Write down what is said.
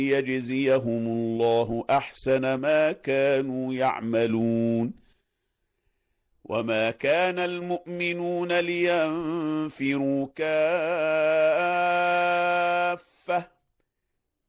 ليجزيهم الله أحسن ما كانوا يعملون. وما كان المؤمنون لينفروا كافة